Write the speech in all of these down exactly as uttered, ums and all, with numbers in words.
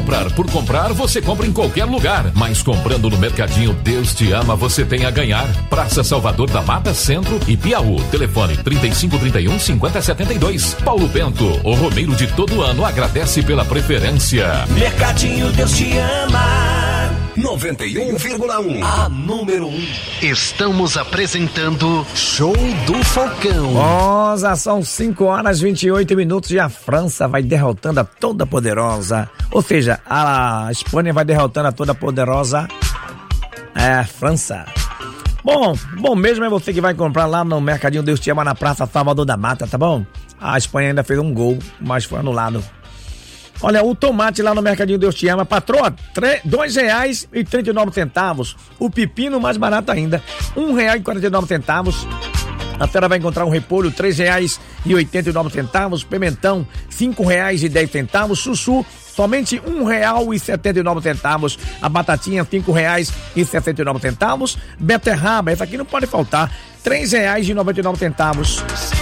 comprar por comprar, você compra em qualquer lugar. Mas comprando no Mercadinho Deus Te Ama, você tem a ganhar. Praça Salvador da Mata Centro e Piauí. Telefone trinta e cinco, trinta e um, cinquenta, setenta e dois. Paulo Bento, o Romeiro de todo ano, agradece pela preferência. Mercadinho Deus Te Ama. noventa e um vírgula um. A número um. Estamos apresentando Show do Falcão. Nossa, são cinco horas e vinte e oito minutos e a França vai derrotando a toda poderosa. Ou seja, a Espanha vai derrotando a toda poderosa é, a França. Bom, bom mesmo é você que vai comprar lá no Mercadinho Deus Te Ama, na Praça Salvador da Mata, tá bom? A Espanha ainda fez um gol, mas foi anulado. Olha, o tomate lá no Mercadinho Deus Te Ama, patroa, dois reais e trinta e nove centavos. O pepino mais barato ainda, um real e quarenta e nove centavos. A senhora vai encontrar um repolho, três reais e oitenta e nove centavos. Pimentão, cinco reais e dez centavos. Chuchu, somente um real e setenta e nove centavos. A batatinha, cinco reais e sessenta e nove centavos. Beterraba, essa aqui não pode faltar, três reais e noventa e nove centavos.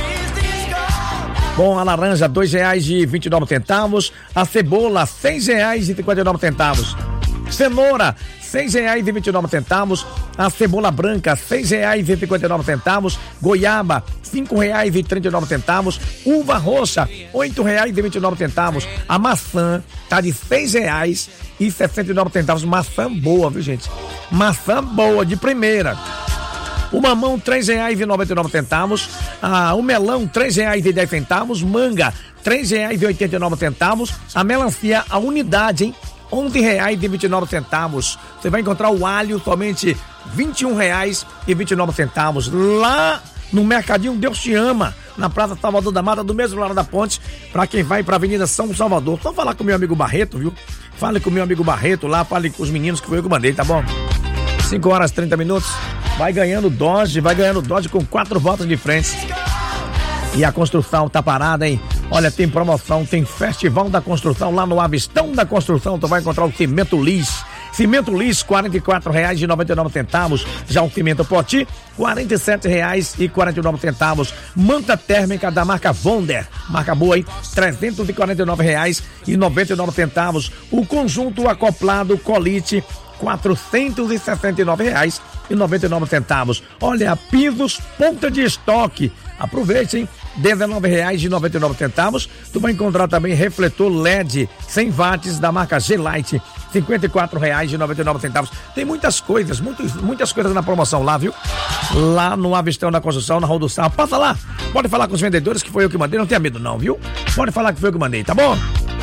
Bom, a laranja, dois reais e vinte e nove centavos. A cebola, seis reais e cinquenta e nove centavos. Cenoura, seis reais e vinte e nove centavos. A cebola branca, seis reais e cinquenta e nove centavos. Goiaba, cinco reais e trinta e nove centavos. Uva roxa, oito reais e vinte e nove centavos. A maçã tá de seis reais e sessenta e nove centavos. Maçã boa, viu, gente? Maçã boa, de primeira. O mamão, três reais e noventa e nove centavos. Ah, o melão, três reais e dez centavos. Manga, três reais e oitenta e nove centavos. A melancia, a unidade, hein? onze reais e vinte e nove centavos. Você vai encontrar o alho somente vinte e um reais e vinte e nove centavos. Lá no Mercadinho Deus Te Ama, na Praça Salvador da Mata, do mesmo lado da ponte, para quem vai para a Avenida São Salvador. Só falar com o meu amigo Barreto, viu? Fale com o meu amigo Barreto lá, fale com os meninos que foi eu que mandei, tá bom? cinco horas e trinta minutos. Vai ganhando Dodge, vai ganhando Dodge com quatro voltas de frente. E a construção tá parada, hein? Olha, tem promoção, tem Festival da Construção lá no Avistão da Construção. Tu vai encontrar o Cimento Lis. Cimento Lis, quarenta e quatro reais e noventa e nove centavos. Já o Cimento Poti, quarenta e sete reais e quarenta e nove centavos. Manta térmica da marca Vonder, marca boa, hein? trezentos e quarenta e nove reais e noventa e nove centavos. O conjunto acoplado Colite, quatrocentos e sessenta e nove reais e noventa e nove centavos. Olha, pisos ponta de estoque. Aproveite, hein? dezenove reais e noventa e nove centavos. Tu vai encontrar também refletor L E D cem watts da marca G-Lite, cinquenta e quatro reais e noventa e nove centavos. Tem muitas coisas, muitas, muitas coisas na promoção lá, viu? Lá no Avistão da Construção, na Rua do Sal. Passa lá, pode falar com os vendedores que foi eu que mandei, não tenha medo não, viu? Pode falar que foi eu que mandei, tá bom?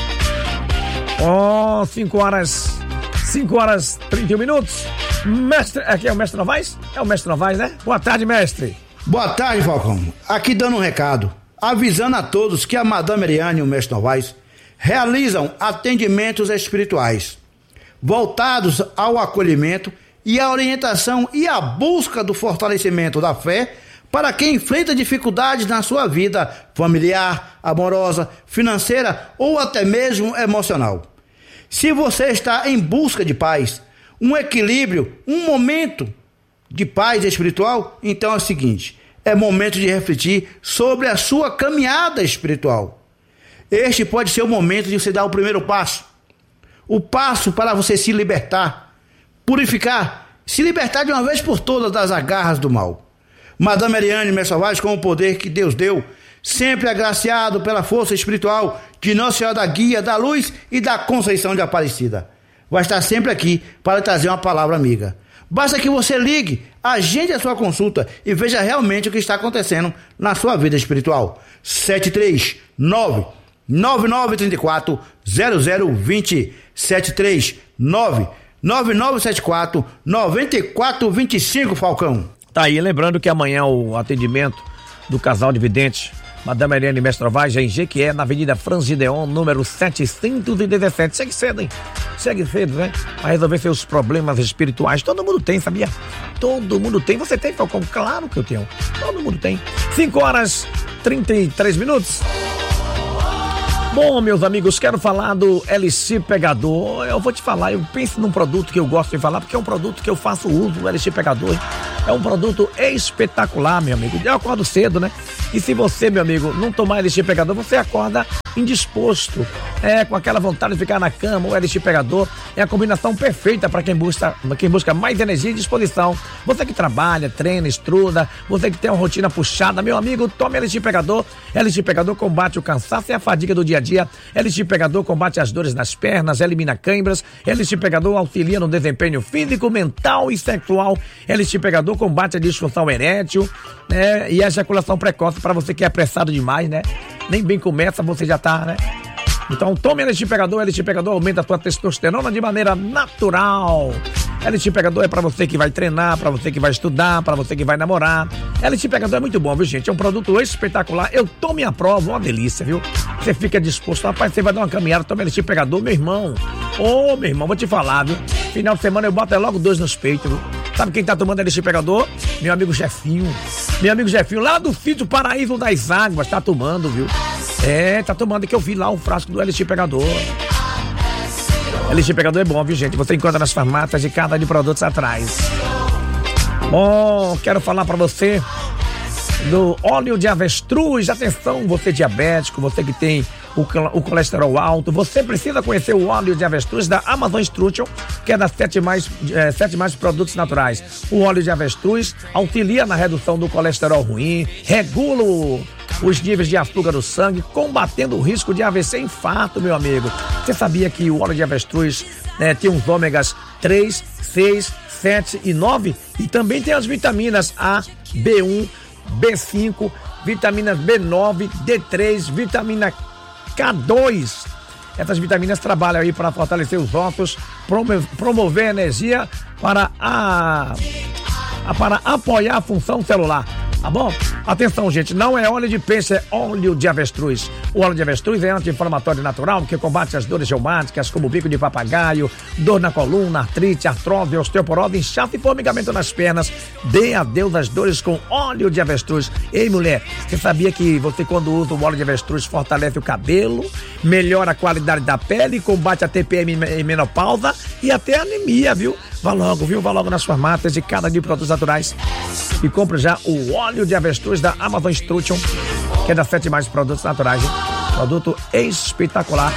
Ó, oh, cinco horas, cinco horas e trinta e um minutos. Mestre, aqui é o Mestre Novaes? É o Mestre Novaes, né? Boa tarde, mestre. Boa tarde, Falcão. Aqui dando um recado, avisando a todos que a Madame Eliane e o Mestre Novaes realizam atendimentos espirituais voltados ao acolhimento e à orientação e à busca do fortalecimento da fé para quem enfrenta dificuldades na sua vida familiar, amorosa, financeira ou até mesmo emocional. Se você está em busca de paz, um equilíbrio, um momento de paz espiritual, então é o seguinte, é momento de refletir sobre a sua caminhada espiritual. Este pode ser o momento de você dar o primeiro passo, o passo para você se libertar, purificar, se libertar de uma vez por todas das agarras do mal. Madame Eliane Mestre Novaes, com o poder que Deus deu, sempre agraciado pela força espiritual de Nossa Senhora da Guia, da Luz e da Conceição de Aparecida, vai estar sempre aqui para trazer uma palavra amiga. Basta que você ligue, agende a sua consulta e veja realmente o que está acontecendo na sua vida espiritual. sete três nove, nove nove três quatro, zero zero dois zero. sete três nove, nove nove sete quatro, nove quatro dois cinco, Falcão. Tá aí, lembrando que amanhã o atendimento do casal de videntes Madame Eliane Mestre Novaes, em Jequié, na Avenida Frangideon, número setecentos e dezessete. Segue cedo, hein? Segue cedo, né? Pra resolver seus problemas espirituais. Todo mundo tem, sabia? Todo mundo tem. Você tem, Falcão? Claro que eu tenho. Todo mundo tem. cinco horas e trinta e três minutos. Bom, meus amigos, quero falar do Elixir Pegador. Eu vou te falar, eu penso num produto que eu gosto de falar, porque é um produto que eu faço uso, o Elixir Pegador. É um produto espetacular, meu amigo. Eu acordo cedo, né? E se você, meu amigo, não tomar Elixir Pegador, você acorda indisposto, é, com aquela vontade de ficar na cama, o L X Pegador é a combinação perfeita para quem busca, quem busca mais energia e disposição. Você que trabalha, treina, estuda, você que tem uma rotina puxada, meu amigo, tome L X Pegador. L X Pegador combate o cansaço e a fadiga do dia a dia. L X Pegador combate as dores nas pernas, elimina câimbras. L X Pegador auxilia no desempenho físico, mental e sexual. L X Pegador combate a disfunção erétil, né, e a ejaculação precoce para você que é apressado demais, né? Nem bem começa, você já tá, né? Então tome L X Pegador. L X Pegador aumenta a tua testosterona de maneira natural. L X Pegador é pra você que vai treinar, pra você que vai estudar, pra você que vai namorar. L X Pegador é muito bom, viu, gente? É um produto espetacular. Eu tomo e aprovo, uma delícia, viu? Você fica disposto, rapaz, você vai dar uma caminhada, toma L X Pegador, meu irmão. Ô, meu irmão, vou te falar, viu? Final de semana eu boto é logo dois nos peitos, viu? Sabe quem tá tomando L X Pegador? Meu amigo Jefinho. Meu amigo Jefinho, lá do sítio Paraíso das Águas, tá tomando, viu? É, tá tomando, que eu vi lá o frasco do L X Pegador. L X Pegador é bom, viu, gente? Você encontra nas farmácias de cada de produtos atrás. Bom, quero falar pra você do óleo de avestruz. Atenção, você diabético, você que tem o, o colesterol alto, você precisa conhecer o óleo de avestruz da Amazon Nutrition, que é das sete mais, é, sete mais produtos naturais. O óleo de avestruz auxilia na redução do colesterol ruim, regula o os níveis de açúcar no sangue, combatendo o risco de A V C e infarto, meu amigo. Você sabia que o óleo de avestruz, né, tem os ômegas três, seis, sete e nove? E também tem as vitaminas A, B um, B cinco, vitaminas B nove, D três, vitamina K dois. Essas vitaminas trabalham aí para fortalecer os ossos, promover energia para, a, a, para apoiar a função celular. Tá bom? Atenção, gente, não é óleo de peixe, é óleo de avestruz. O óleo de avestruz é anti-inflamatório natural que combate as dores reumáticas, como bico de papagaio, dor na coluna, artrite, artrose, osteoporose, inchaço e formigamento nas pernas. Dê adeus às dores com óleo de avestruz. Ei, mulher, você sabia que você, quando usa o óleo de avestruz, fortalece o cabelo, melhora a qualidade da pele, combate a T P M e menopausa e até anemia, viu? Vá logo, viu? Vá logo nas farmácias de cada de produtos naturais e compre já o óleo de avestruz da Amazon Nutrition, que é das sete mais produtos naturais, hein? Produto espetacular.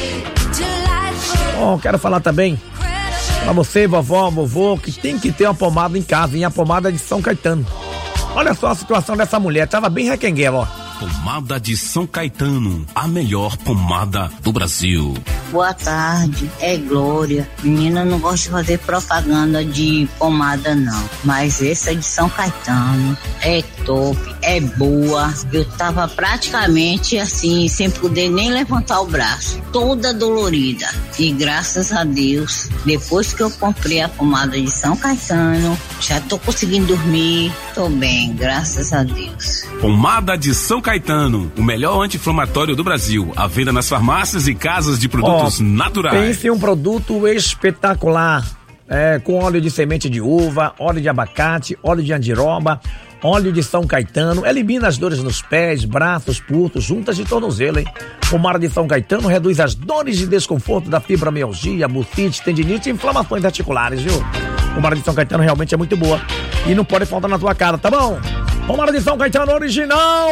Bom, quero falar também pra você, vovó, vovô, que tem que ter uma pomada em casa, hein? A pomada de São Caetano. Olha só a situação dessa mulher, tava bem requenguela, ó. Pomada de São Caetano, a melhor pomada do Brasil. Boa tarde, é Glória. Menina, não gosto de fazer propaganda de pomada não, mas essa de São Caetano é top, é boa. Eu tava praticamente assim, sem poder nem levantar o braço, toda dolorida. E graças a Deus, depois que eu comprei a pomada de São Caetano, já tô conseguindo dormir, tô bem, graças a Deus. Pomada de São Caetano, o melhor anti-inflamatório do Brasil. À venda nas farmácias e casas de produtos oh, naturais. Pense em um produto espetacular, é, com óleo de semente de uva, óleo de abacate, óleo de andiroba, óleo de São Caetano. Elimina as dores nos pés, braços, pulsos, juntas de tornozelo, hein? Pomada de São Caetano reduz as dores e desconforto da fibromialgia, bursite, tendinite e inflamações articulares, viu? Pomada de São Caetano realmente é muito boa e não pode faltar na tua cara, tá bom? Pomada de São Caetano original.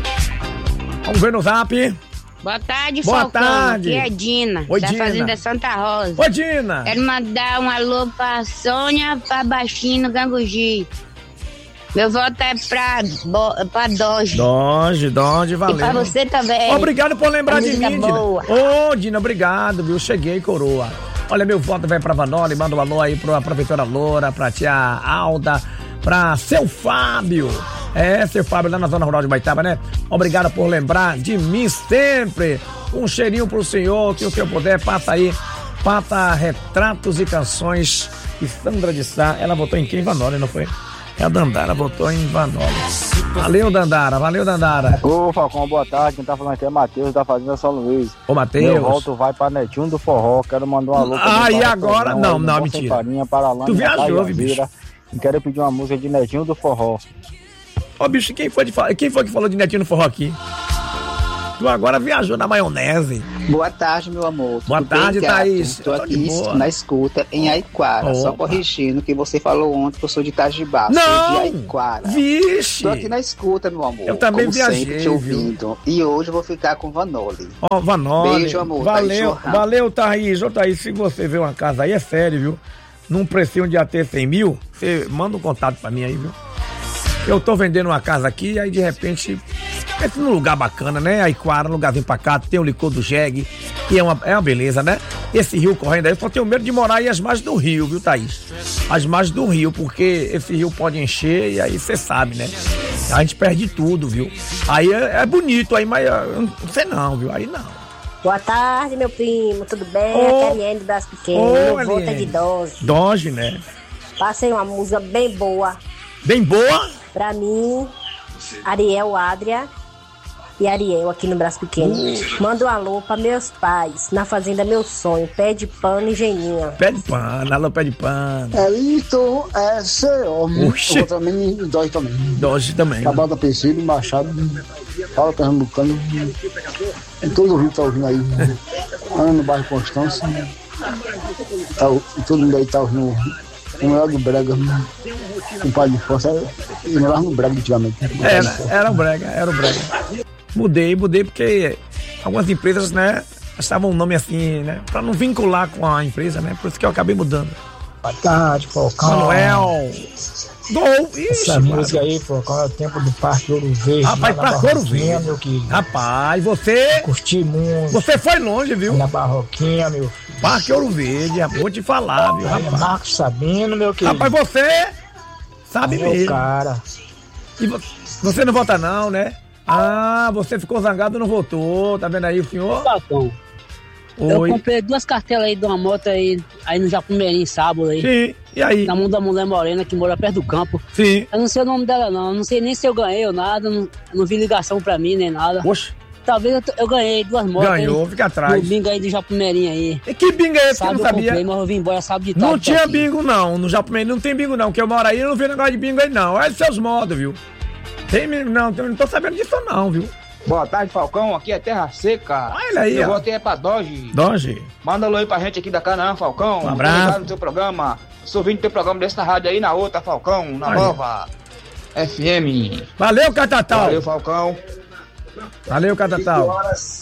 Vamos ver no zap. Boa tarde, Boa Falcão. tarde. Aqui é Dina, Oi, da Dina. Fazenda Santa Rosa. Oi, Dina. Quero mandar um alô pra Sônia, pra Baixinho, Gangugi. Meu voto é pra, pra Doge. Doge, Doge, valeu. E pra você também. Obrigado por lembrar de mim, Dina. Boa. Ô, Dina, obrigado, viu? Cheguei, coroa. Olha, meu voto vai pra Vanoli, manda um alô aí pra professora Loura, pra tia Alda, pra seu Fábio. É, seu Fábio, lá na zona rural de Baitaba, né? Obrigado por lembrar de mim sempre. Um cheirinho pro senhor, que o que eu puder, passa aí. Passa retratos e canções. E Sandra de Sá, ela votou em quem? Vanoli, não foi? É a Dandara, votou em Vanoli. Valeu, Dandara, valeu, Dandara. Ô, Falcão, boa tarde. Quem tá falando aqui é Matheus, da Fazenda São Luís. Ô, Matheus. Meu voto vai pra Netinho do Forró. Quero mandar um alô. Ah, e agora? Não, não, não mentira. Farinha, para Alane, tu viajou, bicho. E quero pedir uma música de Netinho do Forró. Ô, bicho, quem foi, de, quem foi que falou de Netinho no Forró aqui? Tu agora viajou na maionese. Boa tarde, meu amor. Boa Tudo tarde, bem, gato? Thaís. Tô aqui na escuta, em Aiquara. Opa. Só corrigindo que você falou ontem que eu sou de Itajibá. Não! Sou de Aiquara. Vixe! Tô aqui na escuta, meu amor. Eu também como viajei, sempre, te ouvindo. E hoje eu vou ficar com Vanoli. Ó, oh, Vanoli. Beijo, amor. Valeu, Thaís valeu, Thaís. Ô, Thaís, se você vê uma casa aí, é sério, viu? Num precinho de até cem mil, você manda um contato pra mim aí, viu? Eu tô vendendo uma casa aqui, aí de repente, pensa num lugar bacana, né? Aiquara, um lugarzinho pacato, tem o licor do jegue, que é uma, é uma beleza, né? Esse rio correndo aí, eu só tenho medo de morar aí às margens do rio, viu, Thaís? Às margens do rio, porque esse rio pode encher e aí você sabe, né? A gente perde tudo, viu? Aí é, é bonito, aí, mas eu não sei não, viu? Aí não. Boa tarde, meu primo, tudo bem? Ô, Aqui é a Eliane do Braço Pequeno, ô, meu voto é Eliane. de Doge. Doge, né? Passei uma música bem boa. Bem boa? Pra mim, Ariel, Adria e Ariel aqui no Braço Pequeno. Manda um alô pra meus pais, na fazenda Meu Sonho, Pé de Pano e Geninha. Pé de pano, alô, pé de pano. É isso, é ser homem. Oxi. Eu também, Doge também. Doge também. Cabal da P C, Machado, Fala Pernambucano. Em todo o Rio tá ouvindo aí. Ana no bairro Constância. Tá, todo mundo aí tá ouvindo. O melhor do Brega. Com pai de força. Eu morava no Brega antigamente. Era, era o Brega, era o Brega. Mudei, mudei porque algumas empresas, né, estavam um nome assim, né, pra não vincular com a empresa, né, por isso que eu acabei mudando. Boa tarde, Falcão. Manuel. Gol, ixi, essa música aí, Falcão, é o tempo do Parque Ouro Verde. Rapaz, lá na Parque Ouro Barroquinha, Verde. meu querido. Rapaz, você... Curti muito. Você foi longe, viu? Na Barroquinha, meu filho. Parque Ouro Verde, vou te falar, viu, Aí, rapaz. Marcos Sabino, meu querido. Rapaz, você sabe Aí é o mesmo. cara. E vo- você não vota não, né? Ah, você ficou zangado e não votou, tá vendo aí o senhor? Falcão. Eu comprei duas cartelas aí de uma moto aí, aí no Japumeirinho, sábado aí. Sim, e aí? Na mão da mulher morena que mora perto do campo. Sim. Eu não sei o nome dela não, não sei nem se eu ganhei ou nada, não, não vi ligação pra mim nem nada. Poxa. Talvez eu, t- eu ganhei duas motos. Ganhou, aí, fica atrás. No bingo aí do Japumeirinho aí. E que bingo é esse que eu Sábado não sabia? comprei, mas eu vim embora sábado de tarde. Não tinha tá aqui. bingo não, no Japão não tem bingo não, que eu moro aí e não vi negócio de bingo aí não. Olha os seus modos, viu? Tem bingo não, eu não tô sabendo disso não, viu? Boa tarde, Falcão. Aqui é Terra Seca. Olha aí, Eu ó. voltei é pra Doge. Doge. Manda um alô aí pra gente aqui da Canaã, Falcão. Um abraço. Muito obrigado no seu programa. Sou ouvindo teu programa dessa rádio aí na outra, Falcão, na Olha. nova F M. Valeu, Catatal. Valeu, Falcão. Valeu, Catatal.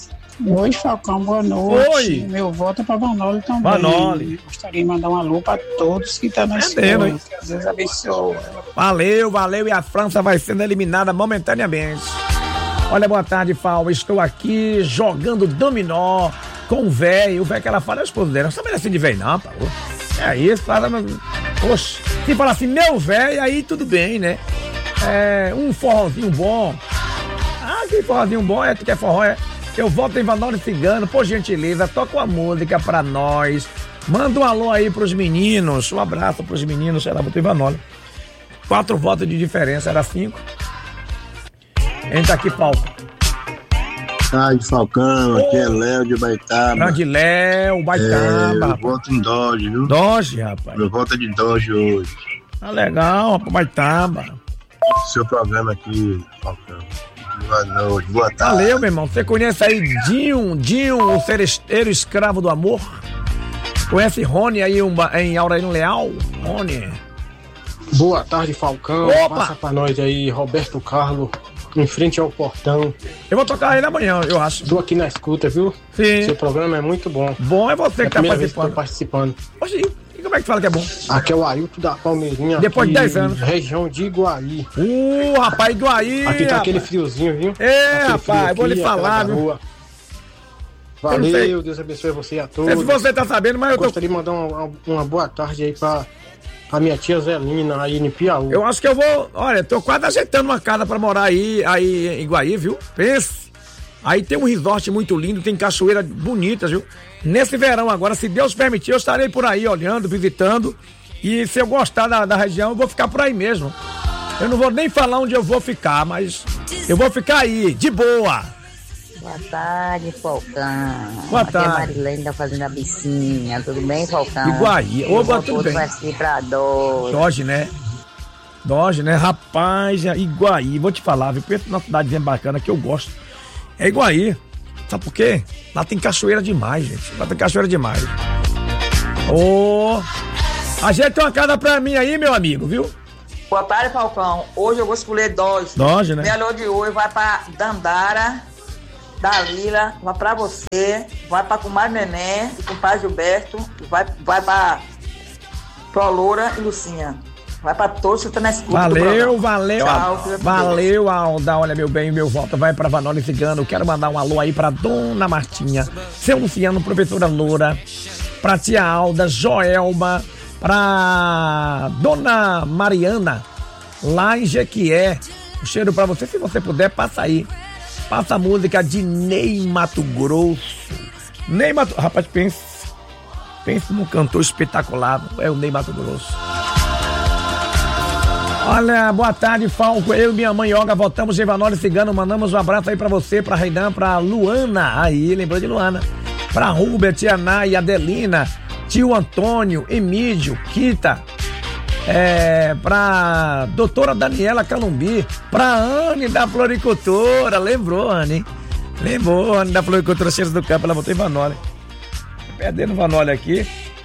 Oi, Falcão, boa noite. Oi. Meu voto é pra Vanoli também. Vanoli. Gostaria de mandar um alô pra todos que estão na Entendo, escola. hein? Que Deus abençoe. Valeu, valeu. E a França vai sendo eliminada momentaneamente. Olha, boa tarde, Fal. Estou aqui jogando dominó com o velho. O velho que ela fala é o esposo dela. Não sabe assim de velho, não, pô. É isso, fala. Poxa, se fala assim, meu velho, aí tudo bem, né? É, um forrozinho bom. Ah, que forrozinho bom, é, tu quer forró, é? Eu voto em Vanoli Cigano, por gentileza, toca uma música pra nós. Manda um alô aí pros meninos. Um abraço pros meninos, sei lá, voto em Vanoli. Quatro votos de diferença, era cinco. Entra aqui, Paulo. Tarde, Falcão, aqui é Léo de Baitaba. Grande Léo, Baitaba. É, eu rapaz. voto em Doge, viu? Doge, rapaz. Meu voto é de Doge hoje. Tá legal, rapaz, Baitaba. Seu programa aqui, Falcão. Boa noite, boa tarde. Valeu, meu irmão. Você conhece aí Dinho, Dinho, o seresteiro escravo do amor? Conhece Rony aí um, em Aurélio Leal? Rony. Boa tarde, Falcão. Opa! Passa pra nós aí, Roberto Carlos, em frente ao portão. Eu vou tocar ele amanhã, eu acho. Tô aqui na escuta, viu? Sim. Seu programa é muito bom. Bom é você é que tá a primeira vez que participando. tô participando. Oxi, e como é que fala que é bom? Aqui é o Ailton da Palmeirinha. Depois de aqui, dez anos. Região de Iguaí. Uh, rapaz, Iguaí. Aqui tá rapaz. aquele friozinho, viu? É, Aquele rapaz, frio vou lhe aqui, falar, aquela viu? garoa. Eu não sei. Valeu, Deus abençoe você e a todos. Não sei se você tá sabendo, mas eu tô... Gostaria de mandar uma, uma boa tarde aí pra, pra minha tia Zelina, aí em Piauí. Eu acho que eu vou... Olha, tô quase ajeitando uma casa pra morar aí, aí em Iguaí, viu? Pense. Aí tem um resort muito lindo, tem cachoeiras bonitas, viu? Nesse verão agora, se Deus permitir, eu estarei por aí olhando, visitando. E se eu gostar da, da região, eu vou ficar por aí mesmo. Eu não vou nem falar onde eu vou ficar, mas eu vou ficar aí, de boa. Boa tarde, Falcão. Boa Aqui tarde. é Marilene da Fazenda Bicinha. Tudo bem, Falcão? Iguaí. Eu Oba, vou tudo todo bem. vai ser pra Doge. Doge, né? Doge, né? Rapaz, é Iguaí. Vou te falar, viu? Pensa numa cidadezinha bacana que eu gosto. É Iguaí. Sabe por quê? Lá tem cachoeira demais, gente. Lá tem cachoeira demais. Ô, oh, ajeita uma casa pra mim aí, meu amigo, viu? Boa tarde, Falcão. Hoje eu vou escolher Dodge. Dodge, né? Melhor de hoje vai pra Dandara, Dalila, vai pra você, vai pra Comadre Neném, e compadre Gilberto, vai, vai pra Proloura e Lucinha. Vai pra todos que estão na escuta. Valeu, valeu. Tchau, valeu, Alda. Olha, meu bem, meu voto vai pra Vanoli Cigano. Quero mandar um alô aí pra Dona Martinha, seu Luciano, professora Loura, pra tia Alda, Joelma, pra Dona Mariana, lá em Jequié. Um cheiro pra você. Se você puder, passa aí. Passa a música de Ney Mato Grosso. Ney Mato... Rapaz, pense. Pense num cantor espetacular. É o Ney Mato Grosso. Olha, boa tarde, Falco. Eu e minha mãe Olga votamos em Vanoli Cigano. Mandamos um abraço aí pra você, pra Reinan, pra Luana. Aí, lembrou de Luana. Pra Rúbia, tia Nay, Adelina, tio Antônio, Emílio, Kita. É, pra doutora Daniela Calumbi. Pra Anne da Floricultura. Lembrou, Anne? Lembrou, Anne da Floricultura, Cheiros do Campo. Ela votou em Vanoli. Perdendo Vanoli aqui.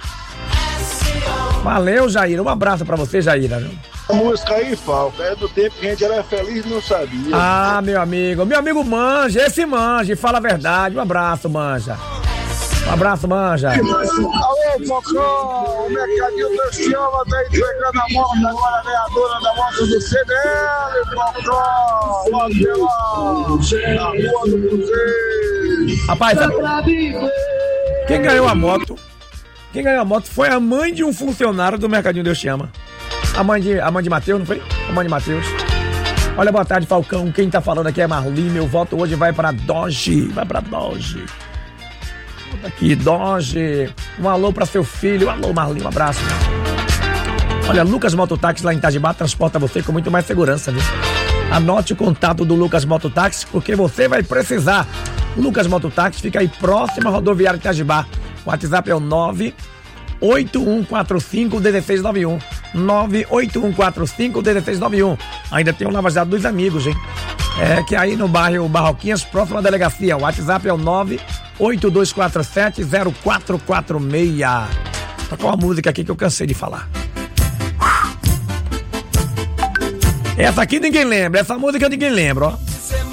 Valeu, Jair. Um abraço pra você, Jaira. Viu? A música aí, Falco, é do tempo que a gente era feliz e não sabia. Ah, meu amigo. Meu amigo Manja, esse Manja, fala a verdade. Um abraço, Manja. Um abraço, Manja. Alô, Falcão, o mercadinho Deus te ama, tá entregando a moto agora, né? A dona da moto do C D L, Falcão. Lá na rua do Cruzeiro. Rapaz, quem ganhou a moto? Quem ganhou a moto foi a mãe de um funcionário do mercadinho Deus te ama. A mãe de, a mãe de Matheus, não foi? A mãe de Matheus. Olha, boa tarde, Falcão. Quem tá falando aqui é Marli. Meu voto hoje vai pra Dodge. Vai pra Dodge. Aqui, Dodge. Um alô pra seu filho. Alô, Marli, um abraço. Olha, Lucas Mototáxi lá em Itajibá transporta você com muito mais segurança, viu? Anote o contato do Lucas Mototáxi, porque você vai precisar. Lucas Mototáxi fica aí próximo à rodoviária de Itajibá. O WhatsApp é o nove oito um quatro cinco um seis nove um. nove oito um quatro cinco um seis nove um. Ainda tem o Lava Jato dos Amigos, hein? É que aí no bairro Barroquinhas, próximo à delegacia. O WhatsApp é o nove oito dois quatro sete zero quatro quatro seis. Tocou uma música aqui que eu cansei de falar. Essa aqui ninguém lembra, essa música ninguém lembra, ó.